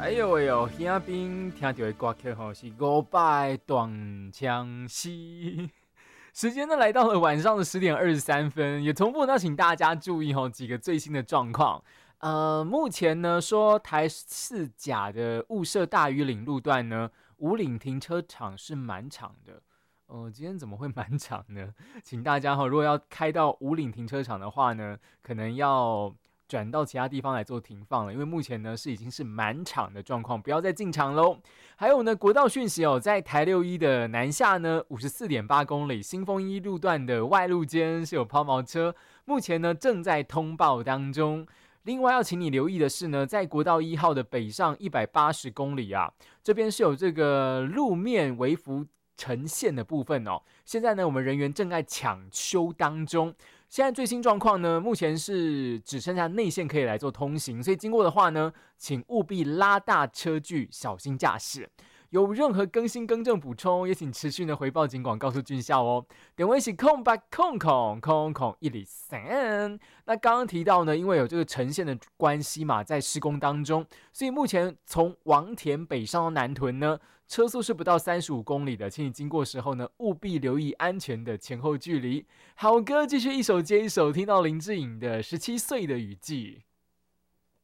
哎呦喂呦，耳边听到的歌曲吼是500短枪西。时间呢来到了晚上的10:23，也同步呢，请大家注意几个最新的状况。目前呢说台4甲的雾社大屿岭路段呢，武岭停车场是满场的。今天怎么会满场呢？请大家如果要开到武岭停车场的话呢，可能要转到其他地方来做停放了，因为目前呢已经是满场的状况，不要再进场喽。还有呢，国道讯息在台61的南下呢54.8公里，新丰一路段的外路间是有抛锚车，目前呢正在通报当中。另外要请你留意的是呢，在国道1号的北上180公里啊，这边是有这个路面微幅呈现的部分哦。现在呢，我们人员正在抢修当中。现在最新状况呢，目前是只剩下内线可以来做通行，所以经过的话呢，请务必拉大车距，小心驾驶。有任何更新更正补充，也请持续的回报警广告诉军校哦。点位是0800000103。那刚刚提到呢，因为有这个呈现的关系嘛，在施工当中，所以目前从王田北上到南屯呢，车速是不到35公里的，请你经过时候呢，务必留意安全的前后距离。好歌继续一首接一首，听到林志颖的《17岁的雨季》。